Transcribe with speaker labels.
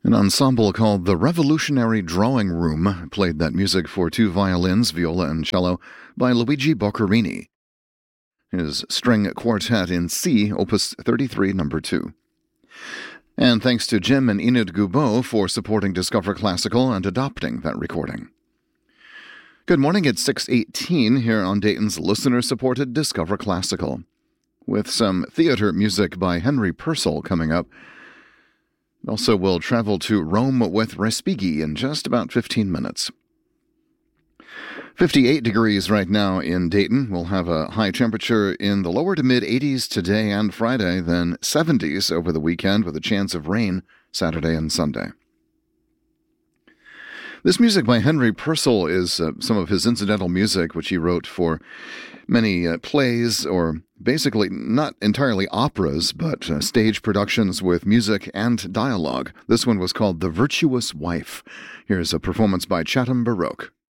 Speaker 1: An ensemble called the Revolutionary Drawing Room played that music for two violins, viola, and cello by Luigi Boccherini. His string quartet in C, Opus 33, No. 2. And thanks to Jim and Enid Goubeau for supporting Discover Classical and adopting that recording. Good morning, it's 6:18 here on Dayton's listener-supported Discover Classical, with some theater music by Henry Purcell coming up. Also, we'll travel to Rome with Respighi in just about 15 minutes. 58 degrees right now in Dayton. We'll have a high temperature in the lower to mid-80s today and Friday, then 70s over the weekend with a chance of rain Saturday and Sunday. This music by Henry Purcell is some of his incidental music, which he wrote for many plays, or basically not entirely operas, but stage productions with music and dialogue. This one was called The Virtuous Wife. Here's a performance by Chatham Baroque.